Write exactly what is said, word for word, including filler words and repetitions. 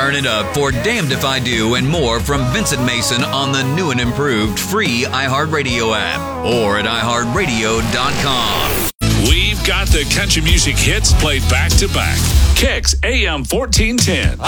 Turn it up for Damned If I Do and more from Vincent Mason on the new and improved free iHeartRadio app or at i heart radio dot com. We've got the country music hits played back to back. Kicks A M fourteen ten.